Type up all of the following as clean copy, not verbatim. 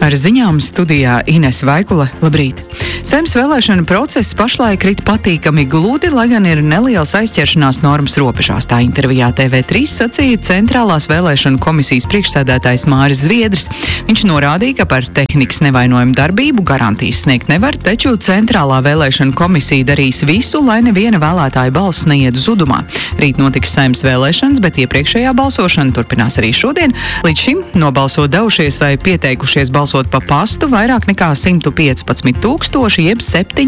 Ar ziņām studijā Inese Vaikule. Labrīt! Saeimas vēlēšanu process pašlaik rit patīkami gludi, lai gan ir nelielas aizķeršanās normas robežās. Tā intervijā TV3 sacīja Centrālās vēlēšanu komisijas priekšsēdētājs Māris Zviedris. Viņš norādīja, ka par tehnikas nevainojumu darbību garantijas sniegt nevar, taču Centrālā vēlēšanu komisija darīs visu, lai neviena vēlētāja balss neiet zudumā. Rīt notiks saeimas vēlēšanas, bet iepriekšējā balsošana turpinās arī šodien. Līdz šim nobalsot devušies vai pieteikušies balsot pa pastu vairāk nekā 115 000, jeb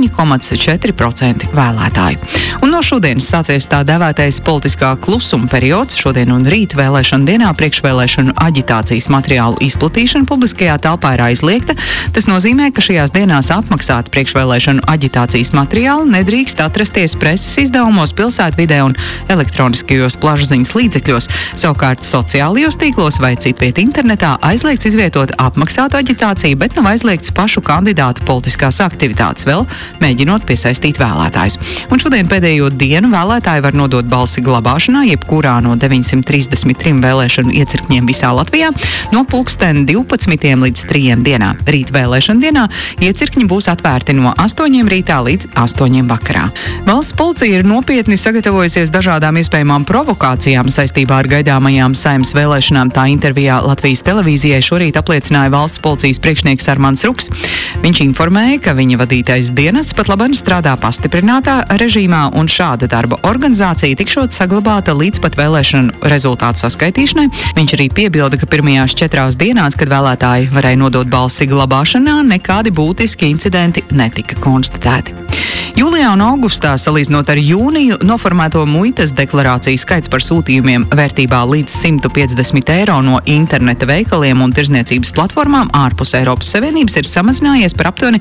7,4% vēlētāju. Un no šodienas sācies tā dēvētais politiskā klusuma periods. Šodien un rīt vēlēšanu dienā priekšvēlēšanu aģitācijas materiālu izplatīšana publiskajā telpā ir aizliegta. Tas nozīmē, ka šajās dienās apmaksāt priekšvēlēšanu aģitācijas materiālu nedrīkst atrasties preses izdevumos, pilsētvidē un elektroniskajos plašsaziņas līdzekļos. Savukārt sociālajos tīklos vai citviet internetā aizliegts izvietot apmaksātu aģitāciju, bet nav aizliegts pašu kandidātu politiskās aktivitātes, vēl mēģinot piesaistīt vēlētājus. Un šodien pēdējo dienu vēlētāji var nodot balsi glabāšanā jebkurā no 933 vēlēšanu iecirkņiem visā Latvijā no 12 līdz 3 dienā. Rīt vēlēšana dienā iecirkņi būs atvērti no 8 rītā līdz 8 vakarā. Valsts policija ir nopietni sagatavojusies dažādām iespējamām provokācijām saistībā ar gaidāmajām saeimas vēlēšanām. Tā intervijā Latvijas televīzijai šorīt apliecināja valsts policijas priekšnieks Armands Ruks. Viņš informēja, ka viņa vadītais dienests pat labāk strādā pastiprinātā režīmā, un šāda darba organizācija tikšot saglabāta līdz pat vēlēšanu rezultātu saskaitīšanai. Viņš arī piebilda, ka pirmajās 4 dienās, kad vēlētāji varēja nodot balsi glabāšanā, nekādi būtiski incidenti netika konstatēti. Jūlijā un augustā, salīdzinot ar jūniju, noformēto muitas deklarāciju skaits par sūtījumiem vērtībā līdz 150 eiro no interneta veikaliem un tirzniecības platformām ārpus Eiropas Savienības ir samazinājies par aptuveni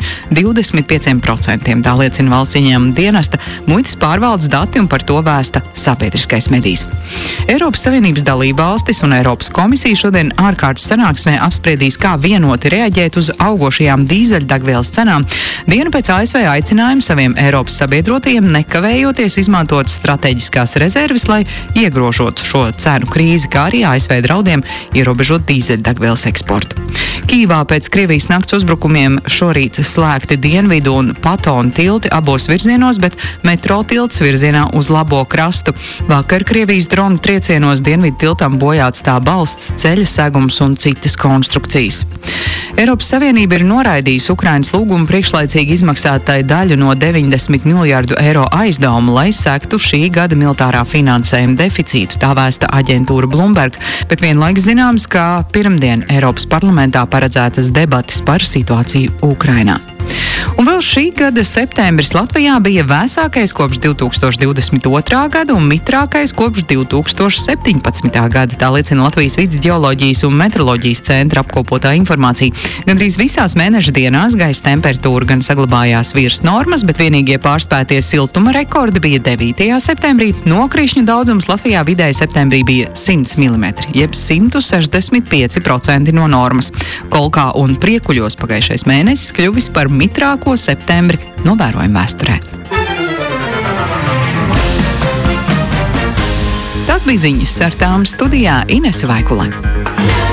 25%. Tā liecina valsts ieņēmuma dienesta muitas pārvaldes dati, un par to vēsta sabiedriskais medijs. Eiropas Savienības dalībvalstis un Eiropas komisija šodien ārkārtas sanāksmē apspriedīs, kā vienoti reaģēt uz augošajām dīzeļdegvielas cenām. Dienu pēc ASV aicinājuma saviem Eiropas sabiedrotajiem nekavējoties izmantot strateģiskās rezerves, lai iegrožotu šo cenu krīzi, kā arī ASV draudiem ierobežot dīzeļdegvielas eksportu. Kīvā pēc Krievijas nakts uzbrukumiem šorīt slēgti dienvidu un Patonu tilti abos virzienos, bet metro tilts virzienā uz labo krastu. Vakar Krievijas dronu triecienos dienvidu tiltam bojāts tā balsts, ceļa segums un citas konstrukcijas. Eiropas Savienība ir noraidījusi Ukrainas lūgumu priekšlaicīgi izmaksāt tai daļu no 90 miljārdu eiro aizdevumu, lai sektu šī gada militārā finansējuma deficītu, tā vēsta aģentūra Bloomberg, bet vienlaikus zināms, ka pirmdien Eiropas parlamentā paredzētas debates par situāciju Ukrainā. Un vēl šī gada septembris Latvijā bija vēsākais kopš 2022. gada un mitrākais kopš 2017. gada. Tā liecina Latvijas vides ģeoloģijas un meteoroloģijas centra apkopotā informācija. Gandrīz visās mēneša dienās gaisa temperatūra gan saglabājās virs normas, bet vienīgie pārspētie siltuma rekordi bija 9. septembrī. Nokrišņu daudzums Latvijā vidēji septembrī bija 100 mm, jeb 165% no normas. Kolkā un Priekuļos pagājušais mēnesis kļuvis par mitrāko septembri novērojuma vēsturē. Tas bija ziņas, ar tām studijā Inese Vaikule.